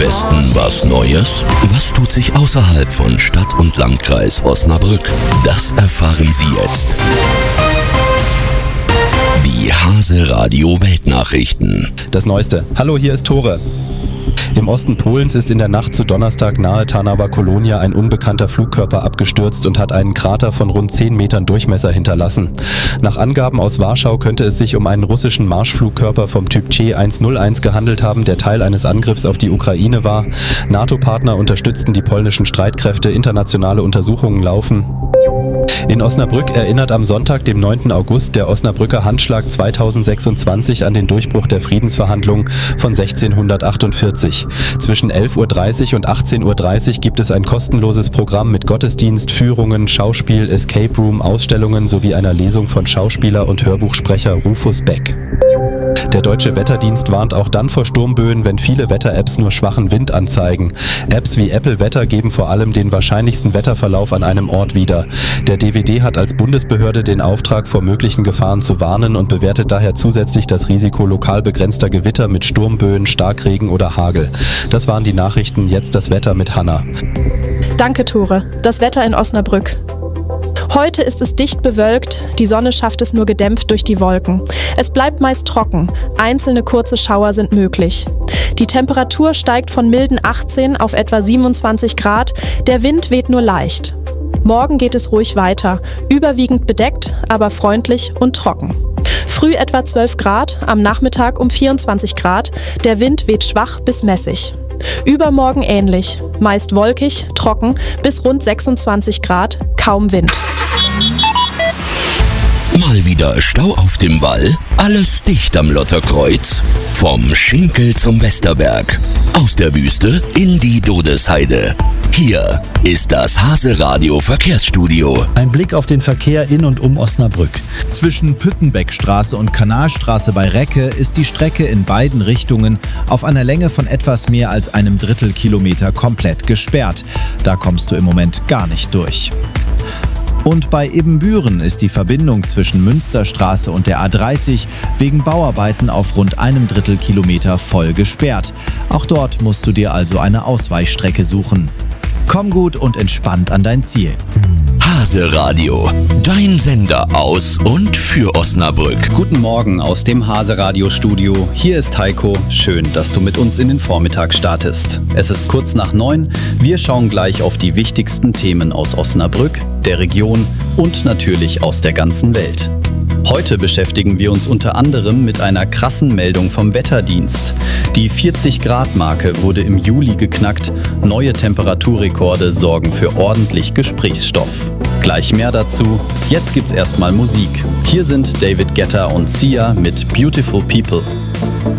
Westen was Neues? Was tut sich außerhalb von Stadt und Landkreis Osnabrück? Das erfahren Sie jetzt. Die Hase Radio Weltnachrichten. Das Neueste. Hallo, hier ist Tore. Im Osten Polens ist in der Nacht zu Donnerstag nahe Tarnowa Kolonia ein unbekannter Flugkörper abgestürzt und hat einen Krater von rund 10 Metern Durchmesser hinterlassen. Nach Angaben aus Warschau könnte es sich um einen russischen Marschflugkörper vom Typ C-101 gehandelt haben, der Teil eines Angriffs auf die Ukraine war. NATO-Partner unterstützten die polnischen Streitkräfte, internationale Untersuchungen laufen. In Osnabrück erinnert am Sonntag, dem 9. August, der Osnabrücker Handschlag 2026 an den Durchbruch der Friedensverhandlungen von 1648. Zwischen 11:30 Uhr und 18:30 Uhr gibt es ein kostenloses Programm mit Gottesdienst, Führungen, Schauspiel, Escape Room, Ausstellungen sowie einer Lesung von Schauspieler und Hörbuchsprecher Rufus Beck. Der Deutsche Wetterdienst warnt auch dann vor Sturmböen, wenn viele Wetter-Apps nur schwachen Wind anzeigen. Apps wie Apple Wetter geben vor allem den wahrscheinlichsten Wetterverlauf an einem Ort wieder. Der DWD hat als Bundesbehörde den Auftrag, vor möglichen Gefahren zu warnen und bewertet daher zusätzlich das Risiko lokal begrenzter Gewitter mit Sturmböen, Starkregen oder Hagel. Das waren die Nachrichten, jetzt das Wetter mit Hanna. Danke, Tore. Das Wetter in Osnabrück. Heute ist es dicht bewölkt, die Sonne schafft es nur gedämpft durch die Wolken. Es bleibt meist trocken, einzelne kurze Schauer sind möglich. Die Temperatur steigt von milden 18 auf etwa 27 Grad, der Wind weht nur leicht. Morgen geht es ruhig weiter, überwiegend bedeckt, aber freundlich und trocken. Früh etwa 12 Grad, am Nachmittag um 24 Grad, der Wind weht schwach bis mäßig. Übermorgen ähnlich, meist wolkig, trocken, bis rund 26 Grad, kaum Wind. Mal wieder Stau auf dem Wall? Alles dicht am Lotterkreuz? Vom Schinkel zum Westerberg. Aus der Wüste in die Dodesheide. Hier ist das Hase Radio Verkehrsstudio. Ein Blick auf den Verkehr in und um Osnabrück. Zwischen Püttenbeckstraße und Kanalstraße bei Recke ist die Strecke in beiden Richtungen auf einer Länge von etwas mehr als einem Drittelkilometer komplett gesperrt. Da kommst du im Moment gar nicht durch. Und bei Ibbenbüren ist die Verbindung zwischen Münsterstraße und der A30 wegen Bauarbeiten auf rund einem Drittelkilometer voll gesperrt. Auch dort musst du dir also eine Ausweichstrecke suchen. Komm gut und entspannt an dein Ziel. Hase Radio, dein Sender aus und für Osnabrück. Guten Morgen aus dem Hase Radio Studio. Hier ist Heiko. Schön, dass du mit uns in den Vormittag startest. Es ist kurz nach 9. Wir schauen gleich auf die wichtigsten Themen aus Osnabrück, der Region und natürlich aus der ganzen Welt. Heute beschäftigen wir uns unter anderem mit einer krassen Meldung vom Wetterdienst. Die 40-Grad-Marke wurde im Juli geknackt. Neue Temperaturrekorde sorgen für ordentlich Gesprächsstoff. Gleich mehr dazu. Jetzt gibt's erstmal Musik. Hier sind David Guetta und Sia mit Beautiful People.